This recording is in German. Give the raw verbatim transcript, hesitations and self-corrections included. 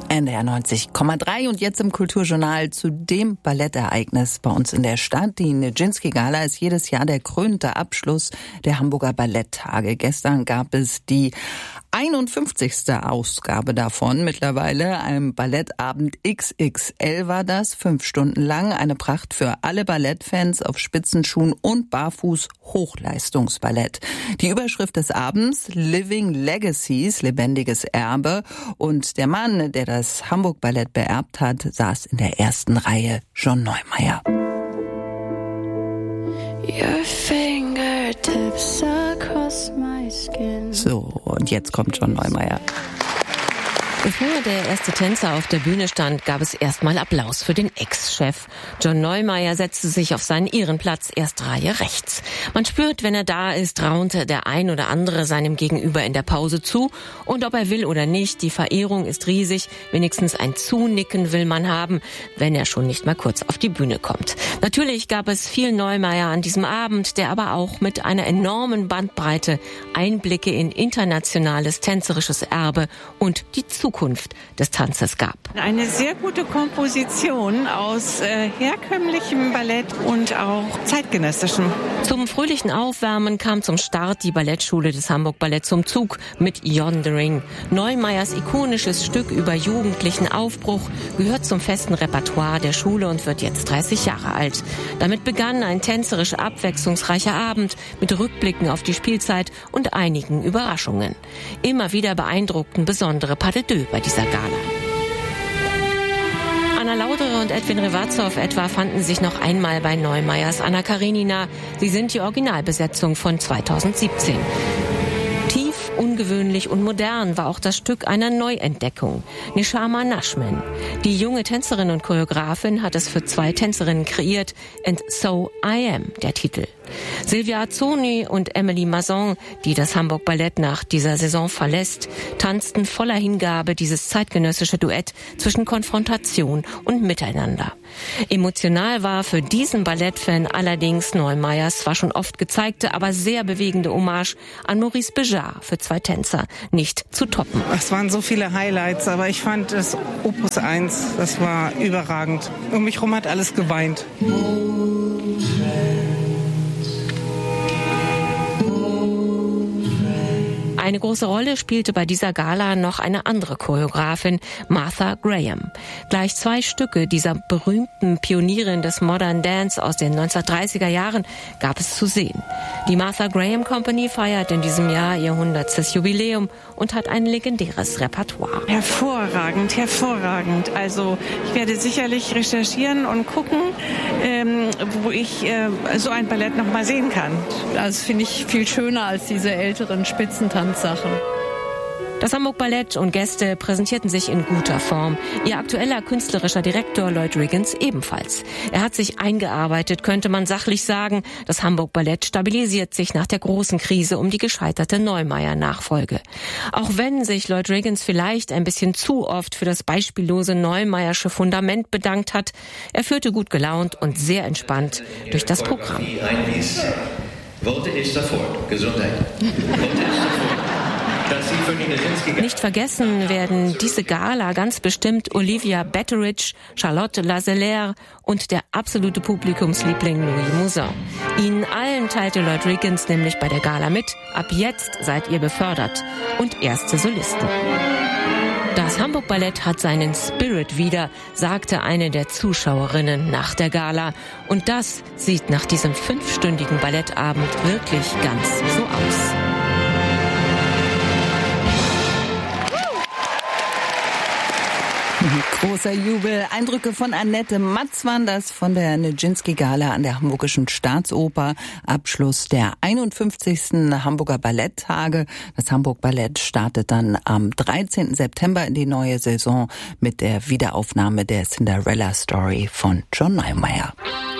N D R neunzig Komma drei und jetzt im Kulturjournal zu dem Ballettereignis bei uns in der Stadt. Die Nijinsky-Gala ist jedes Jahr der krönende Abschluss der Hamburger Balletttage. Gestern gab es die einundfünfzigste Ausgabe davon mittlerweile. Ein Ballettabend X X L war das, fünf Stunden lang. Eine Pracht für alle Ballettfans auf Spitzenschuhen und barfuß Hochleistungsballett. Die Überschrift des Abends: Living Legacies, lebendiges Erbe. Und der Mann, der das Hamburg Ballett beerbt hat, saß in der ersten Reihe, John Neumeier. Your fingertips across my skin. So, und jetzt kommt John Neumeier. Bevor der erste Tänzer auf der Bühne stand, gab es erstmal Applaus für den Ex-Chef. John Neumeier setzte sich auf seinen Ehrenplatz, erste Reihe rechts. Man spürt, wenn er da ist, raunte der ein oder andere seinem Gegenüber in der Pause zu. Und ob er will oder nicht, die Verehrung ist riesig. Wenigstens ein Zunicken will man haben, wenn er schon nicht mal kurz auf die Bühne kommt. Natürlich gab es viel Neumeier an diesem Abend, der aber auch mit einer enormen Bandbreite Einblicke in internationales tänzerisches Erbe und die Zukunft Zukunft des Tanzes gab. Eine sehr gute Komposition aus äh, herkömmlichem Ballett und auch zeitgenössischem. Zum fröhlichen Aufwärmen kam zum Start die Ballettschule des Hamburg Ballett zum Zug mit Yondering. Neumeiers ikonisches Stück über jugendlichen Aufbruch gehört zum festen Repertoire der Schule und wird jetzt dreißig Jahre alt. Damit begann ein tänzerisch abwechslungsreicher Abend mit Rückblicken auf die Spielzeit und einigen Überraschungen. Immer wieder beeindruckten besondere Pas de deux bei dieser Gala. Anna Lauderer und Edwin Revazov etwa fanden sich noch einmal bei Neumeiers Anna Karenina. Sie sind die Originalbesetzung von zweitausendsiebzehn. Tief, ungewöhnlich und modern war auch das Stück einer Neuentdeckung. Nishama Nashman. Die junge Tänzerin und Choreografin hat es für zwei Tänzerinnen kreiert. And So I Am, der Titel. Silvia Azzoni und Emily Masson, die das Hamburg Ballett nach dieser Saison verlässt, tanzten voller Hingabe dieses zeitgenössische Duett zwischen Konfrontation und Miteinander. Emotional war für diesen Ballettfan allerdings Neumeiers zwar schon oft gezeigte, aber sehr bewegende Hommage an Maurice Béjart für zwei Tänzer nicht zu toppen. Es waren so viele Highlights, aber ich fand das Opus eins, das war überragend. Um mich herum hat alles geweint. Eine große Rolle spielte bei dieser Gala noch eine andere Choreografin, Martha Graham. Gleich zwei Stücke dieser berühmten Pionierin des Modern Dance aus den neunzehnhundertdreißiger Jahren gab es zu sehen. Die Martha Graham Company feiert in diesem Jahr ihr hundertstes Jubiläum und hat ein legendäres Repertoire. Hervorragend, hervorragend. Also ich werde sicherlich recherchieren und gucken, ähm, wo ich äh, so ein Ballett noch mal sehen kann. Das finde ich viel schöner als diese älteren Spitzentanzsachen. Das Hamburg Ballett und Gäste präsentierten sich in guter Form. Ihr aktueller künstlerischer Direktor Lloyd Riggins ebenfalls. Er hat sich eingearbeitet, könnte man sachlich sagen. Das Hamburg Ballett stabilisiert sich nach der großen Krise um die gescheiterte Neumeier-Nachfolge. Auch wenn sich Lloyd Riggins vielleicht ein bisschen zu oft für das beispiellose Neumeiersche Fundament bedankt hat, er führte gut gelaunt und sehr entspannt durch das Programm. Volte ist Erfolg, Gesundheit. Volte ist Erfolg. Nicht vergessen werden diese Gala ganz bestimmt Olivia Betteridge, Charlotte Lazelaire und der absolute Publikumsliebling Louis Mouzin. Ihnen allen teilte Lloyd Riggins nämlich bei der Gala mit: Ab jetzt seid ihr befördert und erste Solisten. Das Hamburg Ballett hat seinen Spirit wieder, sagte eine der Zuschauerinnen nach der Gala. Und das sieht nach diesem fünfstündigen Ballettabend wirklich ganz so aus. Großer Jubel. Eindrücke von Annette Matz waren das von der Nijinsky-Gala an der Hamburgischen Staatsoper. Abschluss der einundfünfzigsten Hamburger Balletttage. Das Hamburg Ballett startet dann am dreizehnten September in die neue Saison mit der Wiederaufnahme der Cinderella Story von John Neumeier.